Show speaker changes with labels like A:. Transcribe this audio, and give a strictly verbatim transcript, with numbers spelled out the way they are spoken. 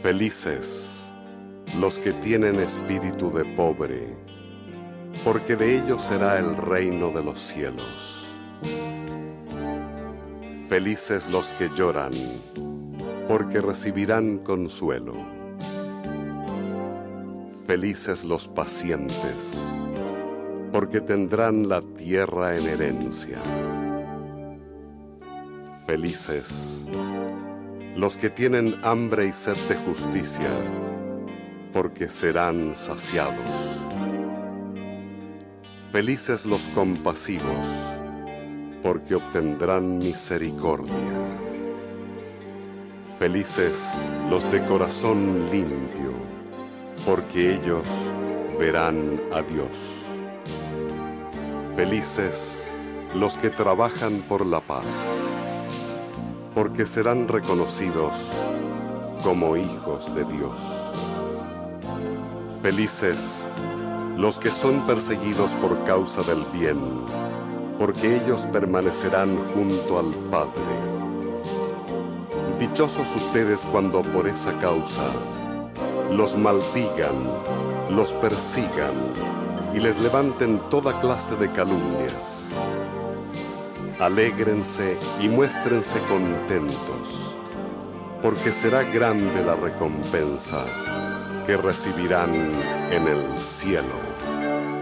A: Felices los que tienen espíritu de pobre, porque de ellos será el reino de los cielos. Felices los que lloran, porque recibirán consuelo. Felices los pacientes, porque tendrán la tierra en herencia. Felices los que tienen hambre y sed de justicia, porque serán saciados. Felices los compasivos, porque obtendrán misericordia. Felices los de corazón limpio, porque ellos verán a Dios. Felices los que trabajan por la paz, porque serán reconocidos como hijos de Dios. Felices los que son perseguidos por causa del bien, porque ellos permanecerán junto al Padre. Dichosos ustedes cuando por esa causa los maldigan, los persigan y les levanten toda clase de calumnias. Alégrense y muéstrense contentos, porque será grande la recompensa que recibirán en el cielo.